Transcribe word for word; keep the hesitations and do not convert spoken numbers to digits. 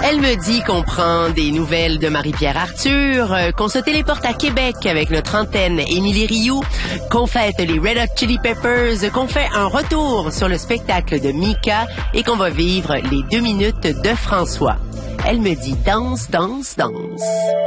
Elle me dit qu'on prend des nouvelles de Marie-Pierre Arthur, euh, qu'on se téléporte à Québec avec notre antenne Émilie Rioux, qu'on fête les Red Hot Chili Peppers, qu'on fait un retour sur le spectacle de Mika et qu'on va vivre les deux minutes de François. Elle me dit danse, danse, danse.